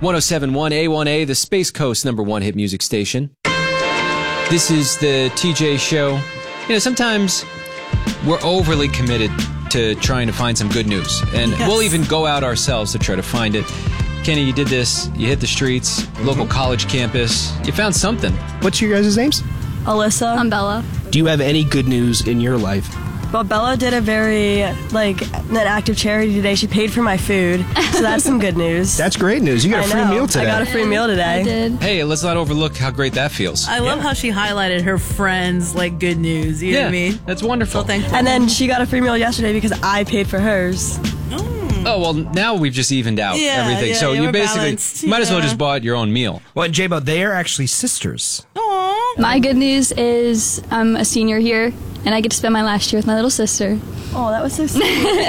1071 A1A, the Space Coast #1 hit music station. This is the TJ Show. You know, sometimes we're overly committed to trying to find some good news, and we'll even go out ourselves to try to find it. Kenny, you did this. You hit the streets, local college campus. You found something. What's your guys' names? Alyssa. I'm Bella. Do you have any good news in your life? Well, Bella did a very, an act of charity today. She paid for my food, so that's some good news. That's great news. You got a free meal today. I got a free meal today. I did. Hey, let's not overlook how great that feels. I love how she highlighted her friends' good news. You know what I mean? That's wonderful. So thankful. And then she got a free meal yesterday because I paid for hers. Oh, well, now we've just evened out everything. So you basically might as well just bought your own meal. Well, and J-Bo, they are actually sisters. Aww. My good news is I'm a senior here, and I get to spend my last year with my little sister. Oh, that was so sweet.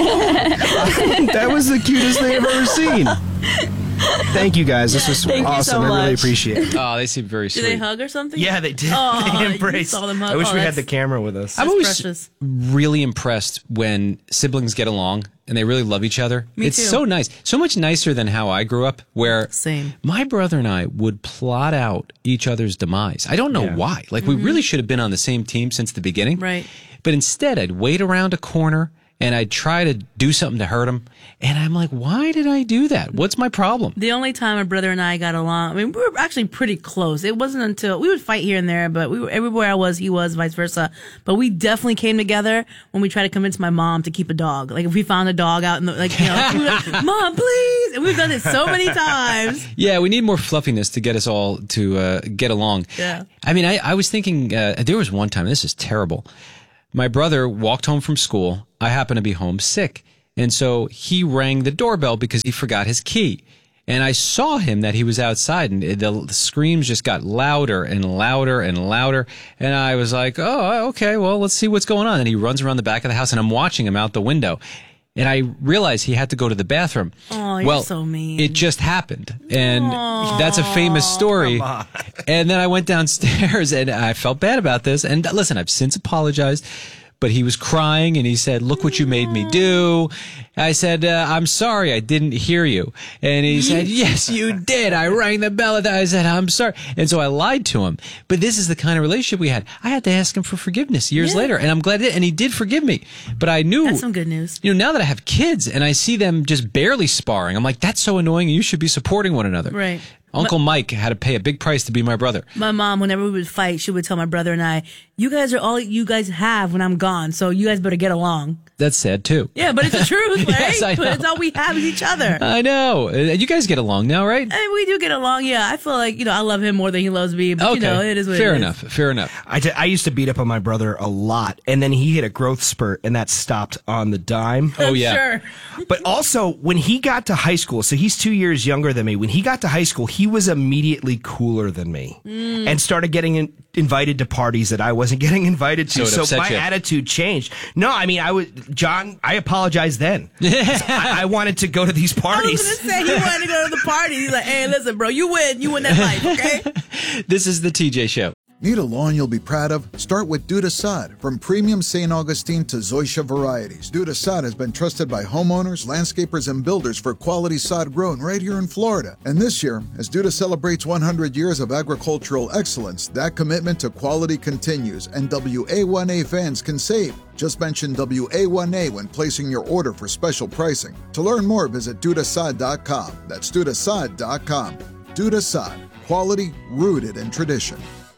That was the cutest thing I've ever seen. Thank you, guys. This was Thank awesome. you so I really much. appreciate it. Oh, they seem very sweet. Did they hug or something? Yeah, they did. Oh, They you embraced. saw them hug. I wish Oh, we had that's- the camera with us. I'm always precious. really impressed when siblings get along and they really love each other. Me it's too. so nice. So much nicer than how I grew up, where Same. my brother and I would plot out each other's demise. I don't know why. We really should have been on the same team since the beginning. Right. But instead, I'd wait around a corner and I'd try to do something to hurt him. And I'm like, why did I do that? What's my problem? The only time my brother and I got along, we were actually pretty close. It wasn't until we would fight here and there, but we were everywhere I was, he was, vice versa. But we definitely came together when we tried to convince my mom to keep a dog. If we found a dog out in the, we were like, Mom, please. And we've done it so many times. Yeah, we need more fluffiness to get us all to get along. Yeah. I mean, I was thinking, there was one time, this is terrible. My brother walked home from school. I happened to be home sick. And so he rang the doorbell because he forgot his key. And I saw him that he was outside, and the screams just got louder and louder and louder. And I was like, oh, okay, well, let's see what's going on. And he runs around the back of the house, and I'm watching him out the window. And I realized he had to go to the bathroom. Oh, you're so mean. It just happened. And that's a famous story. And then I went downstairs and I felt bad about this. And listen, I've since apologized. But he was crying and he said, look what you made me do. I said, I'm sorry, I didn't hear you. And he said, yes, you did. I rang the bell. I said, I'm sorry. And so I lied to him. But this is the kind of relationship we had. I had to ask him for forgiveness years later. And I'm glad he did. And he did forgive me. But I knew. That's some good news. Now that I have kids and I see them just barely sparring, I'm like, that's so annoying. You should be supporting one another. Right. Uncle Mike had to pay a big price to be my brother. My mom, whenever we would fight, she would tell my brother and I, you guys are all you guys have when I'm gone, so you guys better get along. That's sad, too. Yeah, but it's the truth, right? Yes, I know. But it's all we have is each other. I know. You guys get along now, right? And we do get along, yeah. I feel like, I love him more than he loves me, but, it is what Fair it is. enough. Fair enough. I used to beat up on my brother a lot, and then he hit a growth spurt, and that stopped on the dime. Oh, yeah. Sure. But also, when he got to high school, so he's 2 years younger than me, when he got to high school, he was immediately cooler than me and started getting invited to parties that I wasn't getting invited to. So my attitude changed. No, I mean, I apologized then. I wanted to go to these parties. I was going to say, he wanted to go to the party. He's like, hey, listen, bro, you win that life, okay? This is the TJ Show. Need a lawn you'll be proud of? Start with Duda Sod. From premium St. Augustine to Zoysia varieties, Duda Sod has been trusted by homeowners, landscapers, and builders for quality sod grown right here in Florida. And this year, as Duda celebrates 100 years of agricultural excellence, that commitment to quality continues, and WA1A fans can save. Just mention WA1A when placing your order for special pricing. To learn more, visit dudasod.com. That's dudasod.com. Duda Sod. Quality rooted in tradition.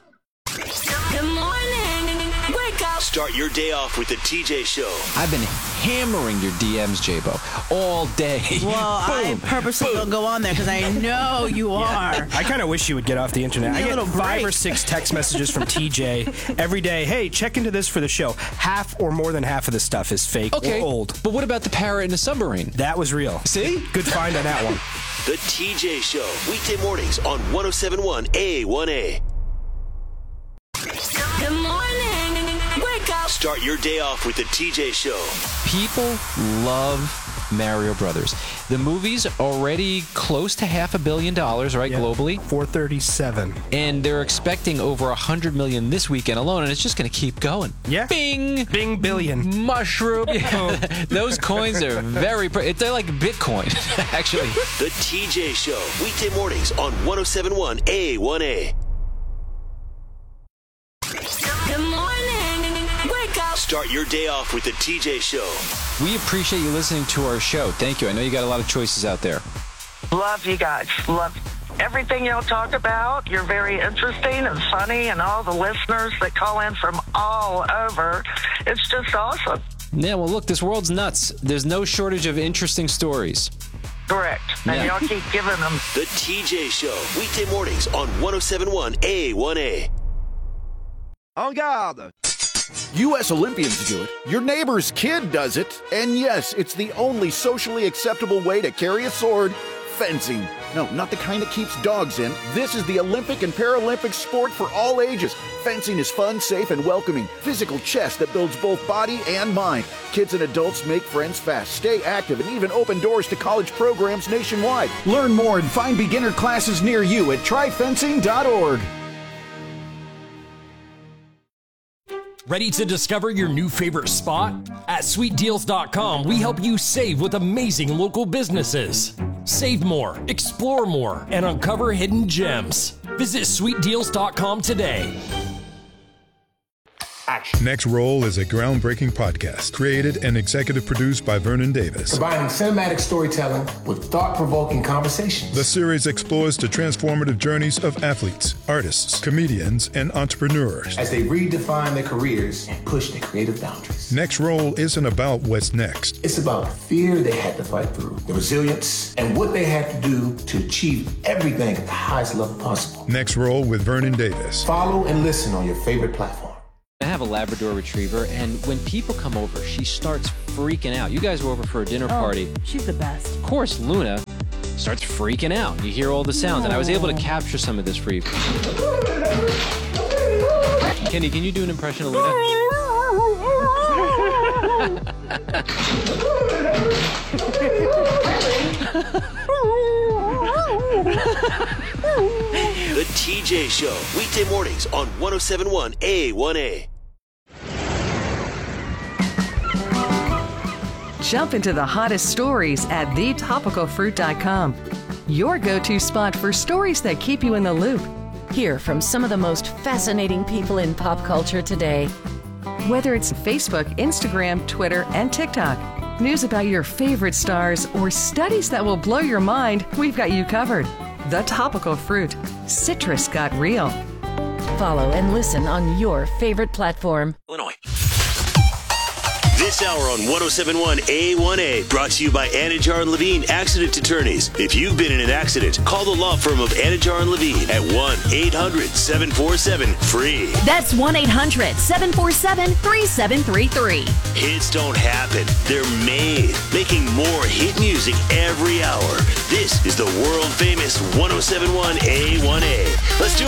Start your day off with the TJ Show. I've been hammering your DMs, J-Bo, all day. Well, I purposely don't go on there because I know you are. I kind of wish you would get off the internet. I get 5 or 6 text messages from TJ every day. Hey, check into this for the show. Half or more than half of the stuff is fake or old. But what about the parrot in the submarine? That was real. See? Good find on that one. The TJ Show. Weekday mornings on 1071 A1A. Good morning. Wake up. Start your day off with the TJ Show. People love Mario Brothers. The movie's already close to $500 million, right, globally? 437. And they're expecting over 100 million this weekend alone, and it's just going to keep going. Yeah. Bing! Bing billion. Mushroom. Yeah. Those coins are they're like Bitcoin, actually. The TJ Show, weekday mornings on 107.1 A1A. Good morning. Wake up. Start your day off with the TJ Show. We appreciate you listening to our show. Thank you. I know you got a lot of choices out there. Love you guys. Love everything y'all talk about. You're very interesting and funny, and all the listeners that call in from all over. It's just awesome. Yeah, well, look, this world's nuts. There's no shortage of interesting stories. Correct. And y'all keep giving them. The TJ Show, weekday mornings on 107.1 A1A. En garde! U.S. Olympians do it. Your neighbor's kid does it. And yes, it's the only socially acceptable way to carry a sword. Fencing. No, not the kind that keeps dogs in. This is the Olympic and Paralympic sport for all ages. Fencing is fun, safe, and welcoming. Physical chess that builds both body and mind. Kids and adults make friends fast, stay active, and even open doors to college programs nationwide. Learn more and find beginner classes near you at tryfencing.org. Ready to discover your new favorite spot? At SweetDeals.com, we help you save with amazing local businesses. Save more, explore more, and uncover hidden gems. Visit SweetDeals.com today. Next Roll is a groundbreaking podcast created and executive produced by Vernon Davis. Combining cinematic storytelling with thought-provoking conversations. The series explores the transformative journeys of athletes, artists, comedians, and entrepreneurs as they redefine their careers and push their creative boundaries. Next Roll isn't about what's next. It's about the fear they had to fight through, the resilience, and what they had to do to achieve everything at the highest level possible. Next Roll with Vernon Davis. Follow and listen on your favorite platform. I have a Labrador Retriever, and when people come over, she starts freaking out. You guys were over for a dinner party. She's the best. Of course, Luna starts freaking out. You hear all the sounds, and I was able to capture some of this for you. Kenny, can you do an impression of Luna? The TJ Show, weekday mornings on 107.1 A1A. Jump into the hottest stories at thetopicalfruit.com. Your go-to spot for stories that keep you in the loop. Hear from some of the most fascinating people in pop culture today. Whether it's Facebook, Instagram, Twitter, and TikTok, news about your favorite stars, or studies that will blow your mind, we've got you covered. The Topical Fruit. Citrus got real. Follow and listen on your favorite platform. Illinois. This hour on 107.1 A1A, brought to you by Anajar and Levine Accident Attorneys. If you've been in an accident, call the law firm of Anajar and Levine at 1-800-747-FREE. That's 1-800-747-3733. Hits don't happen. They're made. Making more hit music every hour. This is the world-famous 107.1 A1A. Let's do